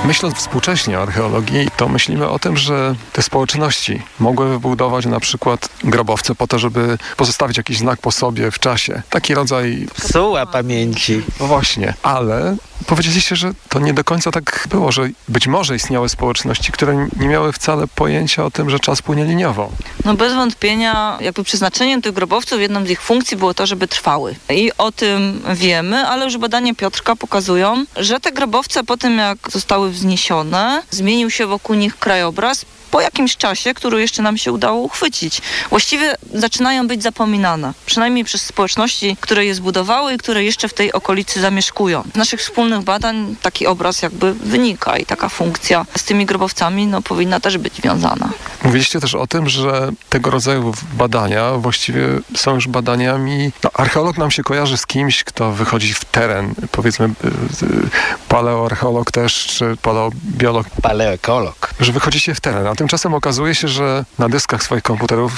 Myśląc współcześnie o archeologii, to myślimy o tym, że te społeczności mogły wybudować na przykład grobowce po to, żeby pozostawić jakiś znak po sobie w czasie. Taki rodzaj... Psuła pamięci. No właśnie, ale powiedzieliście, że to nie do końca tak było, że być może istniały społeczności, które nie miały wcale pojęcia o tym, że czas płynie liniowo. No bez wątpienia jakby przeznaczeniem tych grobowców, jedną z ich funkcji było to, żeby trwały. I o tym wiemy, ale już badania Piotrka pokazują, że te grobowce po tym, jak zostały wzniesione, zmienił się wokół nich krajobraz po jakimś czasie, który jeszcze nam się udało uchwycić. Właściwie zaczynają być zapominane. Przynajmniej przez społeczności, które je zbudowały i które jeszcze w tej okolicy zamieszkują. Z naszych wspólnych badań taki obraz jakby wynika i taka funkcja z tymi grobowcami powinna też być związana. Mówiliście też o tym, że tego rodzaju badania właściwie są już badaniami... archeolog nam się kojarzy z kimś, kto wychodzi w teren. Powiedzmy paleoarcheolog też, czy paleobiolog. Paleoekolog. Że wychodzicie w teren, a tymczasem okazuje się, że na dyskach swoich komputerów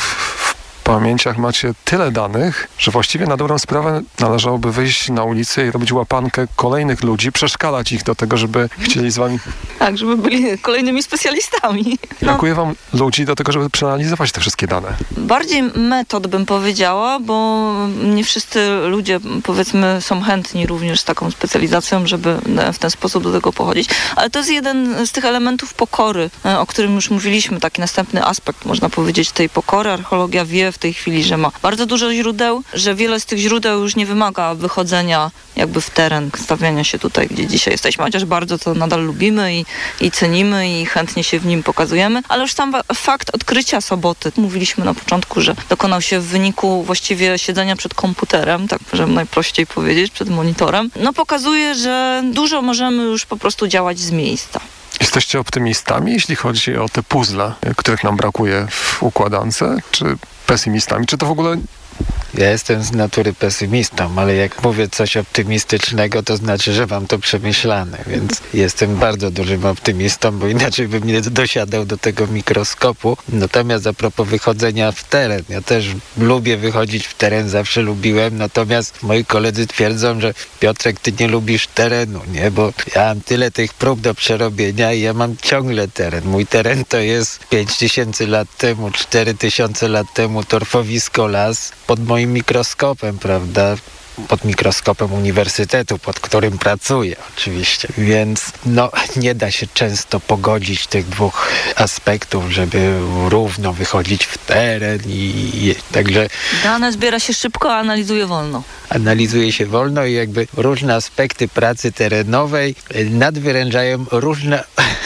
w pamięciach macie tyle danych, że właściwie na dobrą sprawę należałoby wyjść na ulicę i robić łapankę kolejnych ludzi, przeszkalać ich do tego, żeby chcieli z wami... Tak, żeby byli kolejnymi specjalistami. Brakuje wam ludzi do tego, żeby przeanalizować te wszystkie dane. Bardziej metod bym powiedziała, bo nie wszyscy ludzie, powiedzmy, są chętni również z taką specjalizacją, żeby w ten sposób do tego pochodzić. Ale to jest jeden z tych elementów pokory, o którym już mówiliśmy, taki następny aspekt, można powiedzieć, tej pokory. Archeologia wie w tej chwili, że ma bardzo dużo źródeł, że wiele z tych źródeł już nie wymaga wychodzenia jakby w teren, stawiania się tutaj, gdzie dzisiaj jesteśmy, chociaż bardzo to nadal lubimy i cenimy i chętnie się w nim pokazujemy, ale już sam fakt odkrycia Soboty, mówiliśmy na początku, że dokonał się w wyniku właściwie siedzenia przed komputerem, tak żeby najprościej powiedzieć, przed monitorem, pokazuje, że dużo możemy już po prostu działać z miejsca. Jesteście optymistami, jeśli chodzi o te puzzle, których nam brakuje w układance, czy pesymistami? Czy to w ogóle... Ja jestem z natury pesymistą, ale jak mówię coś optymistycznego, to znaczy, że mam to przemyślane, więc jestem bardzo dużym optymistą, bo inaczej bym nie dosiadał do tego mikroskopu. Natomiast a propos wychodzenia w teren, ja też lubię wychodzić w teren, zawsze lubiłem, natomiast moi koledzy twierdzą, że Piotrek, ty nie lubisz terenu, nie? Bo ja mam tyle tych prób do przerobienia i ja mam ciągle teren. Mój teren to jest 5000 lat temu, 4000 lat temu torfowisko, las, pod moim mikroskopem, prawda? Pod mikroskopem uniwersytetu, pod którym pracuję oczywiście. Więc nie da się często pogodzić tych dwóch aspektów, żeby równo wychodzić w teren i także... Dane zbiera się szybko, a analizuje wolno. Analizuje się wolno i jakby różne aspekty pracy terenowej nadwyrężają różne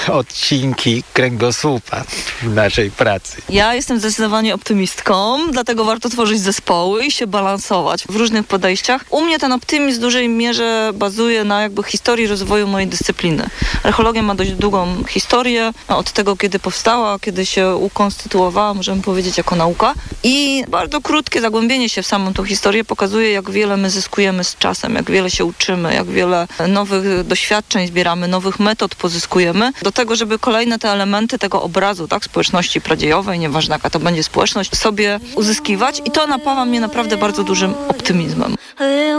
odcinki kręgosłupa w naszej pracy. Ja jestem zdecydowanie optymistką, dlatego warto tworzyć zespoły i się balansować w różnych podejściach. U mnie ten optymizm w dużej mierze bazuje na jakby historii rozwoju mojej dyscypliny. Archeologia ma dość długą historię, od tego kiedy powstała, kiedy się ukonstytuowała, możemy powiedzieć, jako nauka. I bardzo krótkie zagłębienie się w samą tą historię pokazuje, jak wiele my zyskujemy z czasem, jak wiele się uczymy, jak wiele nowych doświadczeń zbieramy, nowych metod pozyskujemy, do tego, żeby kolejne te elementy tego obrazu, tak, społeczności pradziejowej, nieważne jaka to będzie społeczność, sobie uzyskiwać i to napawa mnie naprawdę bardzo dużym optymizmem.